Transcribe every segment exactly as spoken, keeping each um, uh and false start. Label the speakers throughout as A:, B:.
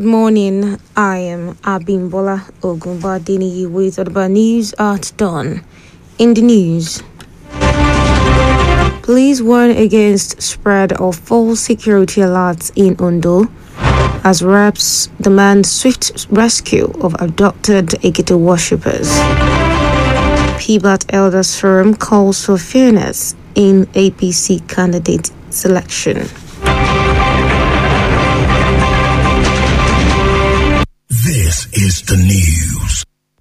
A: morning. I am Abimbola Ogunbadini with Urban News at dawn. In the news, police warn against spread of false security alerts in Ondo as reps demand swift rescue of abducted Ekiti worshippers. P B A T Elders Forum calls for fairness in A P C candidate selection.
B: This is the news.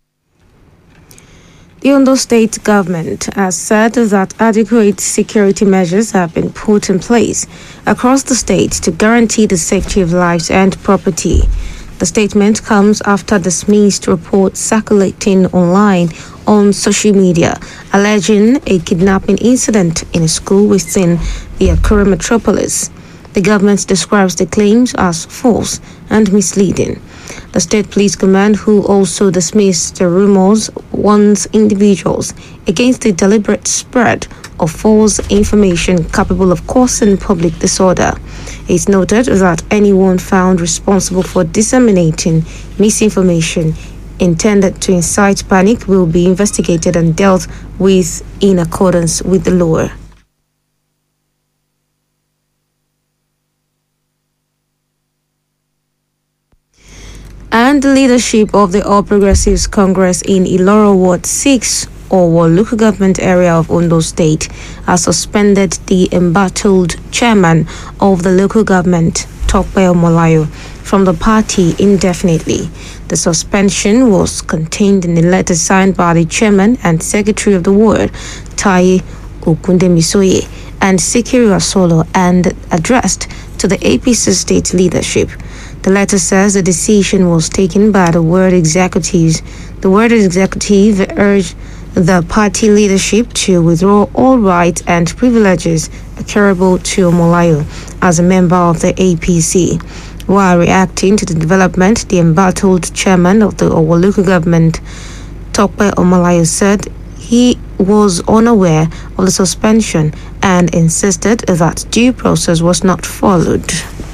A: The Ondo State government has said that adequate security measures have been put in place across the state to guarantee the safety of lives and property. The statement comes after dismissed reports circulating online on social media alleging a kidnapping incident in a school within the Akure metropolis. The government describes the claims as false and misleading. The State Police Command, who also dismissed the rumors, warns individuals against the deliberate spread of false information capable of causing public disorder. It's noted that anyone found responsible for disseminating misinformation intended to incite panic will be investigated and dealt with in accordance with the law. And the leadership of the All Progressives Congress in Iloro Ward six, or local government area of Ondo State, has suspended the embattled chairman of the local government, Tope Omolayo, from the party indefinitely. The suspension was contained in a letter signed by the chairman and secretary of the ward, Tai Okundemisoye, and Sikiru Asolo, and addressed to the A P C state leadership. The letter says the decision was taken by the ward executives. The ward executive urged the party leadership to withdraw all rights and privileges accruable to Omolayo as a member of the A P C. While reacting to the development, the embattled chairman of the Owo local government, Tope Omolayo, said he was unaware of the suspension and insisted that due process was not followed.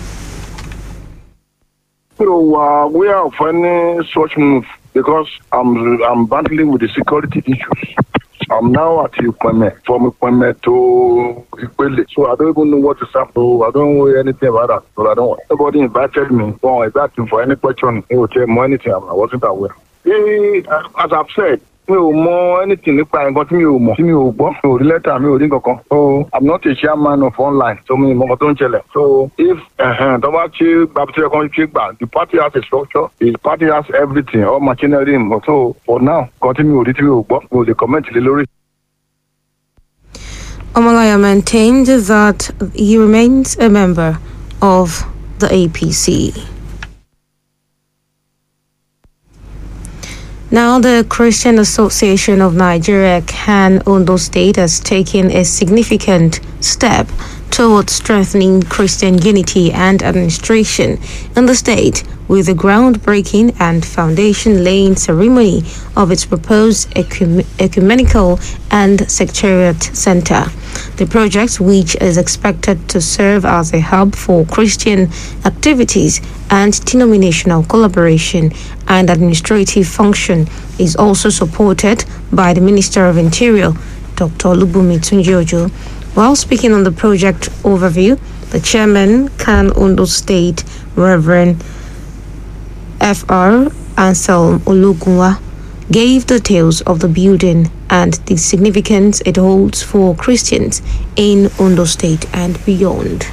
C: So uh, we are of any such move because I'm I'm battling with the security issues. I'm now at Ikweme, from Ikweme to Ikwele. So I don't even know what to say. So I don't know anything about that. So I don't. Nobody invited me. So I asked him for any question. He would tell me anything. I wasn't aware. He, as I've said, mi ò mọ anything nípa nǹkan tí mi ò mọ̀ tí mi ò gbọ́ mi ò rí lẹ́tà mi ò rí nǹkan kan. So I'm not a chairman of online, so mi ò mọ nǹkan tó ń ṣẹlẹ̀. So if tó bá ṣe gbàgbé ẹ̀kan ṣe gbà, the party has a structure, the party has everything, all machinery. So for now, nǹkan tí mi ò rí tí mi ò gbọ́ mi ò lè comment lé lórí.
A: Omolayo maintained that he remains a member of the A P C. Now, the Christian Association of Nigeria, CAN Ondo State, has taken a significant step towards strengthening Christian unity and administration in the state with the groundbreaking and foundation-laying ceremony of its proposed ecum- ecumenical and secretariat center. The project, which is expected to serve as a hub for Christian activities and denominational collaboration and administrative function, is also supported by the Minister of Interior, Doctor Olubunmi Tunji-Ojo. While speaking on the project overview, the chairman, CAN Ondo State, Reverend F R Anselm Olugunwa, gave details of the building and the significance it holds for Christians in Ondo State and beyond.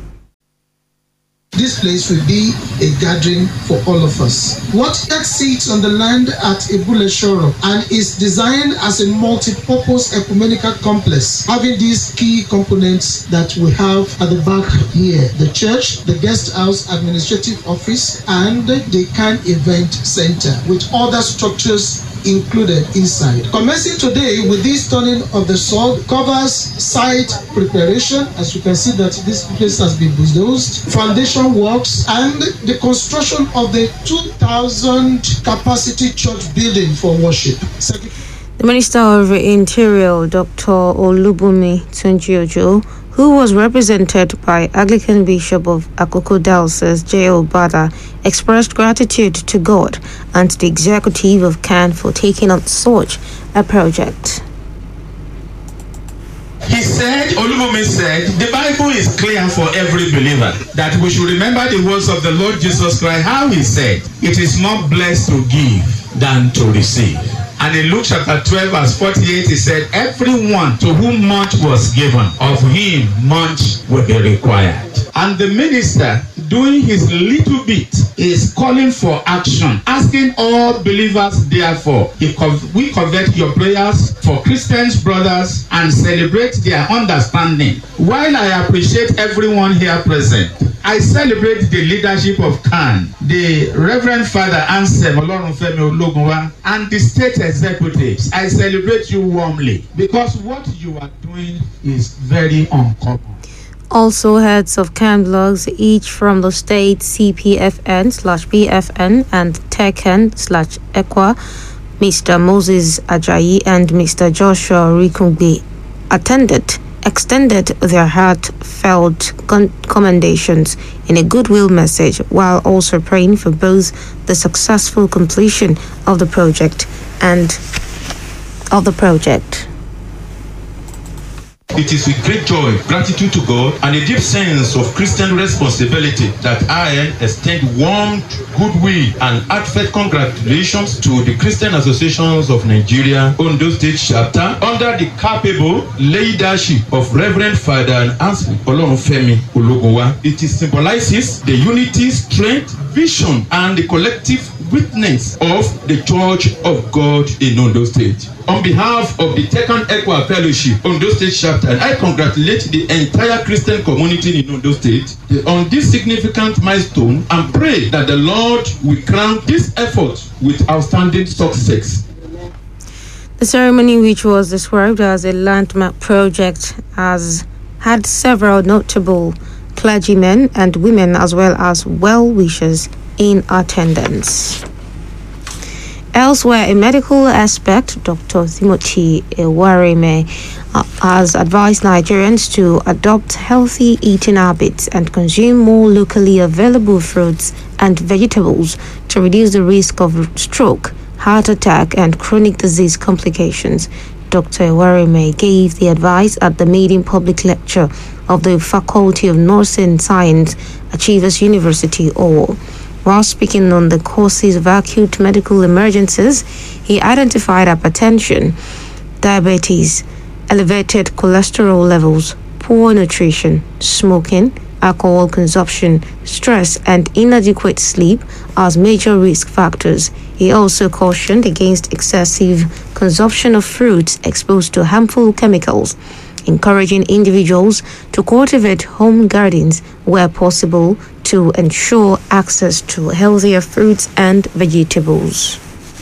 D: This place will be a gathering for all of us. What sits on the land at Ebule Shoro and is designed as a multi-purpose ecumenical complex, having these key components that we have at the back here: the church, the guest house, administrative office, and the CAN event center, with other structures included inside. Commencing today with this turning of the sod covers site preparation, as you can see that this place has been bulldozed, foundation works, and the construction of the two thousand capacity church building for worship.
A: The Minister of Interior, Doctor Olubunmi Tunji-Ojo, who was represented by Anglican Bishop of Akoko Diocese J O Bada, expressed gratitude to God and the executive of C A N for taking on such a project.
E: He said, Olubumi said, the Bible is clear for every believer that we should remember the words of the Lord Jesus Christ, how he said, it is more blessed to give than to receive. And in Luke chapter twelve, verse forty-eight, he said, everyone to whom much was given, of him much will be required. And the minister, doing his little bit, is calling for action, asking all believers, therefore, if we convert your prayers for Christians, brothers, and celebrate their understanding. While I appreciate everyone here present, I celebrate the leadership of C A N, the Reverend Father Ansem Olorunfemi Ologunwa, and the state executives. I celebrate you warmly because what you are doing is very uncommon.
A: Also, heads of C A N blogs, each from the state C P F N slash B F N and TechN slash Equa, Mister Moses Ajayi and Mister Joshua Rikungbi, attended, extended their heartfelt con- commendations in a goodwill message, while also praying for both the successful completion of the project and of the project.
E: It is with great joy, gratitude to God, and a deep sense of Christian responsibility that I extend warm goodwill and heartfelt congratulations to the Christian Associations of Nigeria, Ondo State Chapter, under the capable leadership of Reverend Father Ansem Olorunfemi Ologunwa. It symbolizes the unity, strength, vision, and the collective witness of the Church of God in Ondo State. On behalf of the TechN Equa Fellowship, Ondo State Chapter, I congratulate the entire Christian community in Ondo State on this significant milestone and pray that the Lord will crown this effort with outstanding success.
A: The ceremony, which was described as a landmark project, has had several notable clergymen and women as well as well-wishers in attendance. Elsewhere, a medical expert, Doctor Timothy Ewarime, uh, has advised Nigerians to adopt healthy eating habits and consume more locally available fruits and vegetables to reduce the risk of stroke, heart attack, and chronic disease complications. Doctor Ewarime gave the advice at the maiden public lecture of the Faculty of Nursing Science, Achievers University, O. While speaking on the causes of acute medical emergencies, he identified hypertension, diabetes, elevated cholesterol levels, poor nutrition, smoking, alcohol consumption, stress, and inadequate sleep as major risk factors. He also cautioned against excessive consumption of fruits exposed to harmful chemicals, encouraging individuals to cultivate home gardens where possible to ensure access to healthier fruits and vegetables.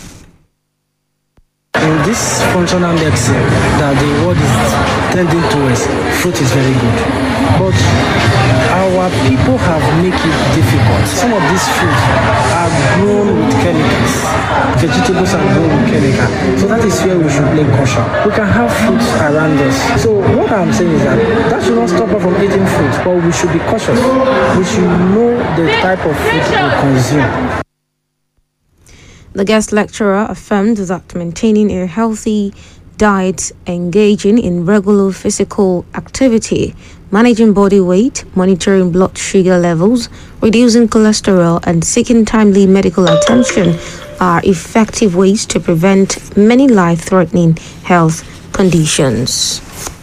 F: In this functional medicine that the world is tending towards, fruit is very good. But our people have made it difficult. Some of these fruits are grown with chemicals. Vegetables are grown with chemicals. So that is where we should play caution. We can have fruits around us. So what I'm saying is that that should not stop us from eating fruits, but we should be cautious. We should know the type of food we consume.
A: The guest lecturer affirmed that maintaining a healthy diet, engaging in regular physical activity, managing body weight, monitoring blood sugar levels, reducing cholesterol, and seeking timely medical attention are effective ways to prevent many life-threatening health conditions.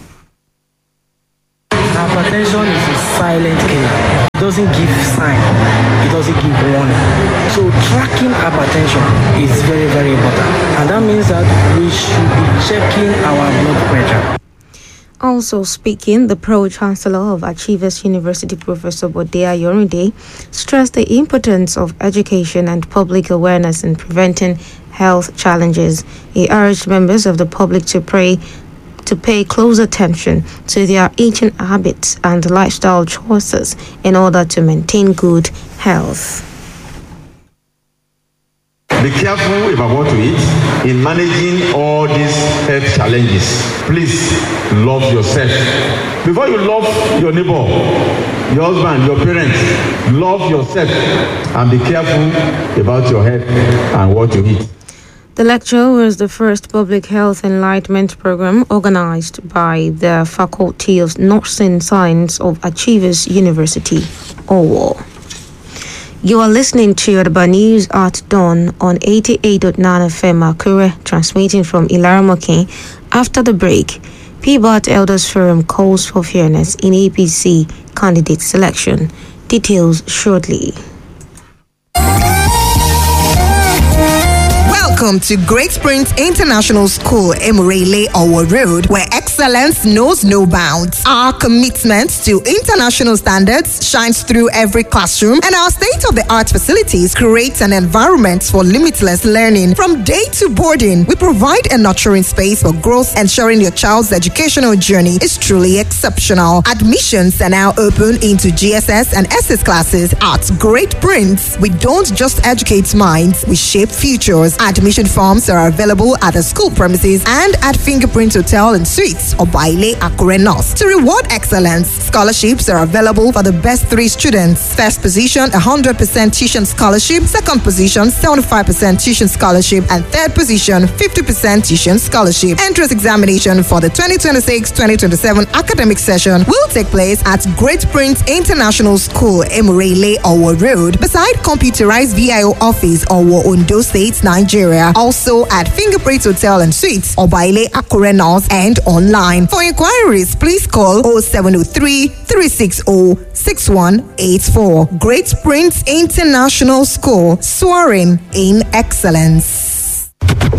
F: Hypertension is a silent killer. It doesn't give sign. It doesn't give warning. So tracking hypertension is very, very important. And that means that we should be checking our blood pressure.
A: Also speaking, the Pro-Chancellor of Achievers University, Professor Bode Ayorinde, stressed the importance of education and public awareness in preventing health challenges. He urged members of the public to pray to pay close attention to their eating habits and lifestyle choices in order to maintain good health.
G: be careful about what to eat in managing all these health challenges. Please love yourself. Before you love your neighbor, your husband, your parents, love yourself and be careful about your health and what you eat.
A: The lecture was the first public health enlightenment program organized by the Faculty of Nursing Science of Achievers University, Owo. You are listening to Yoruba News at Dawn on eighty-eight point nine F M Akure, transmitting from Ilaromokin. After the break, P B A T Elders Forum calls for fairness in A P C candidate selection. Details shortly.
H: Welcome to Great Springs International School, Emurele, Owo Road, where excellence knows no bounds. Our commitment to international standards shines through every classroom, and our state-of-the-art facilities create an environment for limitless learning. From day to boarding, we provide a nurturing space for growth, ensuring your child's educational journey is truly exceptional. Admissions are now open into G S S and S S classes at Great Prince. We don't just educate minds, we shape futures. Admissions Admission forms are available at the school premises and at Fingerprint Hotel and Suites or Baile Akure North. To reward excellence, scholarships are available for the best three students. First position, one hundred percent tuition scholarship. Second position, seventy-five percent tuition scholarship. And third position, fifty percent tuition scholarship. Entrance examination for the twenty twenty-six twenty twenty-seven academic session will take place at Great Prince International School, Emurele, Owo Road, beside computerized V I O office, Owo, Ondo State, Nigeria. Also at Fingerprint Hotel and Suites, Obaile Akure North, and online. For inquiries, please call oh seven oh three, three six oh, six one eight four. Great Prince International School, soaring in excellence.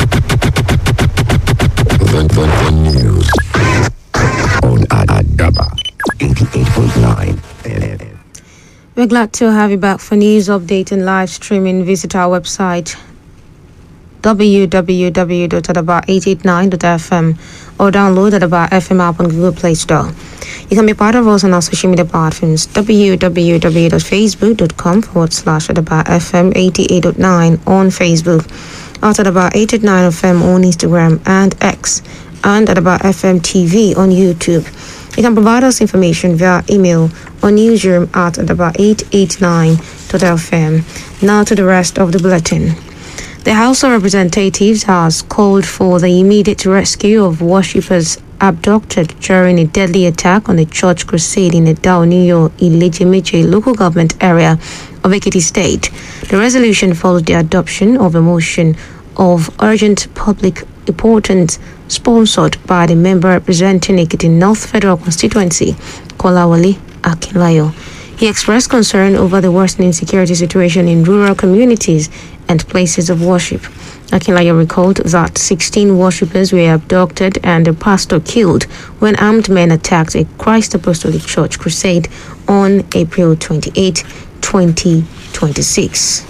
B: The, the, the news on Adaba eighty-eight point nine F M.
A: We're glad to have you back for news update and live streaming. Visit our website w w w dot adaba eight eight nine dot f m or download Adaba F M app on Google Play Store. You can be part of us on our social media platforms w w w dot facebook dot com forward slash Adaba F M eighty-eight point nine on Facebook, at Adaba eight eight nine F M on Instagram and X, and Adaba F M T V on YouTube. You can provide us information via email on newsroom at Adaba eight eight nine dot f m. Now to the rest of the bulletin. The House of Representatives has called for the immediate rescue of worshippers abducted during a deadly attack on a church crusade in the Dauniyo Ilejemeje local government area of Ekiti State. The resolution follows the adoption of a motion of urgent public importance sponsored by the member representing Ekiti North Federal Constituency, Kolawole Akinlayo. He expressed concern over the worsening security situation in rural communities and places of worship. Akinlayo recalled that sixteen worshippers were abducted and a pastor killed when armed men attacked a Christ Apostolic Church crusade on April twenty-eighth, twenty twenty-six.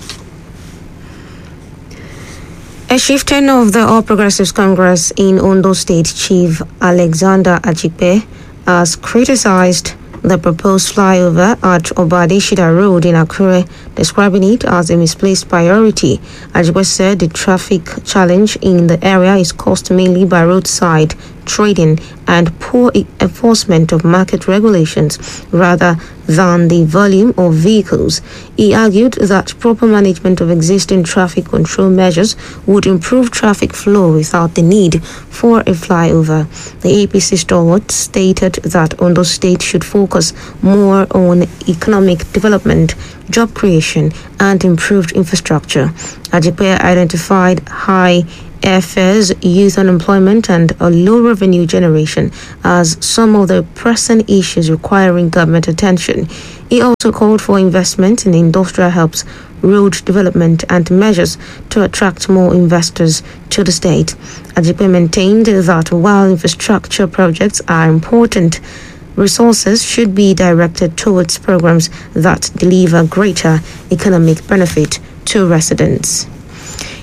A: A chieftain of the All Progressives Congress in Ondo State, Chief Alexander Ajipe, has criticized the proposed flyover at Obadeshida Road in Akure, describing it as a misplaced priority. Ajibe said the traffic challenge in the area is caused mainly by roadside trading and poor enforcement of market regulations rather than the volume of vehicles. He argued that proper management of existing traffic control measures would improve traffic flow without the need for a flyover. The A P C stalwart stated that Ondo State should focus more on economic development, job creation, and improved infrastructure. Ajipe identified high airfares, youth unemployment, and a low revenue generation as some of the pressing issues requiring government attention. He also called for investment in industrial hubs, road development, and measures to attract more investors to the state. Ajipe maintained that while infrastructure projects are important, resources should be directed towards programs that deliver greater economic benefit to residents.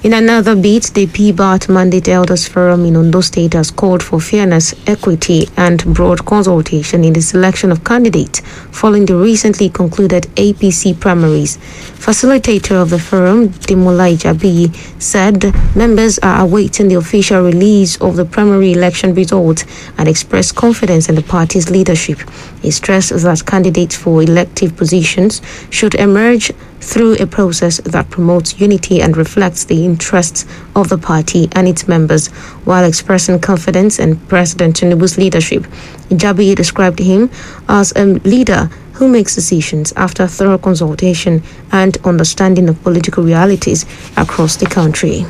A: In another bit, the P B A T Mandate Elders Forum in Ondo State has called for fairness, equity, and broad consultation in the selection of candidates following the recently concluded A P C primaries. Facilitator of the forum, Demola Ijabi, said members are awaiting the official release of the primary election results and expressed confidence in the party's leadership. He stressed that candidates for elective positions should emerge through a process that promotes unity and reflects the interests of the party and its members, while expressing confidence in President Tinubu's leadership. Ijabi described him as a leader who makes decisions after thorough consultation and understanding of political realities across the country.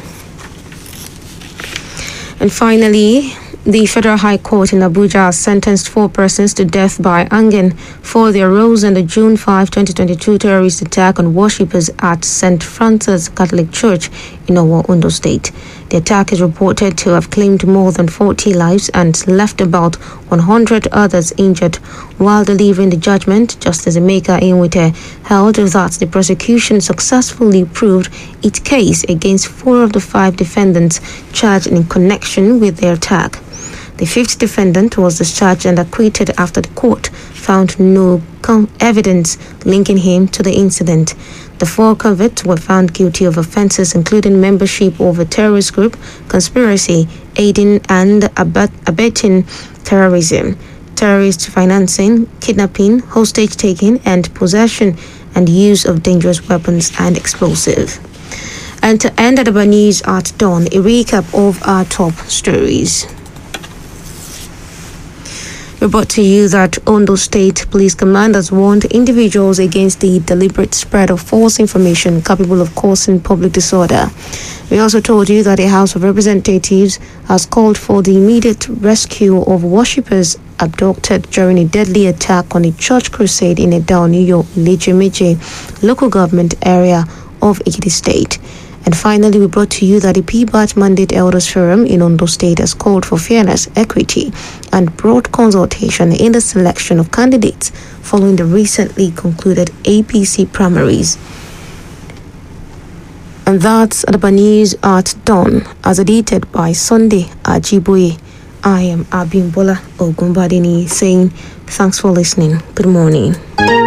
A: And finally, the Federal High Court in Abuja has sentenced four persons to death by hanging for their roles in the June fifth, twenty twenty-two terrorist attack on worshippers at Saint Francis Catholic Church in Owo, Ondo State. The attack is reported to have claimed more than forty lives and left about one hundred others injured. While delivering the judgment, Justice Emeka Inwite held that the prosecution successfully proved its case against four of the five defendants charged in connection with the attack. The fifth defendant was discharged and acquitted after the court found no com- evidence linking him to the incident. The four convicts were found guilty of offences including membership of a terrorist group, conspiracy, aiding and abet- abetting terrorism, terrorist financing, kidnapping, hostage-taking, and possession and use of dangerous weapons and explosives. And to end at the news at dawn, a recap of our top stories. Report to you that Ondo State Police Command has warned individuals against the deliberate spread of false information capable of causing public disorder. We also told you that the House of Representatives has called for the immediate rescue of worshippers abducted during a deadly attack on a church crusade in Edaoniyo, Lejemeje local government area of Ekiti State. And finally, we brought to you that the P B A T Mandate Elders Forum in Ondo State has called for fairness, equity, and broad consultation in the selection of candidates following the recently concluded A P C primaries. And that's the news at dawn, as edited by Sunday Ajiboye. I am Abimbola Ogunbadini saying thanks for listening. Good morning.